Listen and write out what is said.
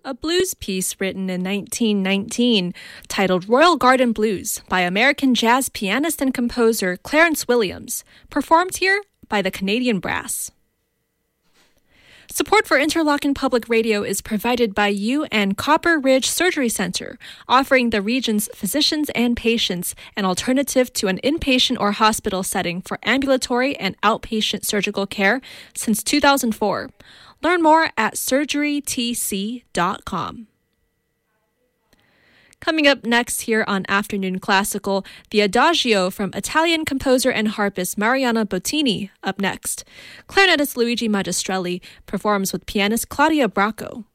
a blues piece written in 1919 titled Royal Garden Blues by American jazz pianist and composer Clarence Williams, performed here by the Canadian Brass. Support for Interlochen Public Radio is provided by you and Copper Ridge Surgery Center, offering the region's physicians and patients an alternative to an inpatient or hospital setting for ambulatory and outpatient surgical care since 2004. Learn more at surgerytc.com. Coming up next here on Afternoon Classical, the Adagio from Italian composer and harpist Mariana Bottini up next. Clarinetist Luigi Magistrelli performs with pianist Claudia Bracco.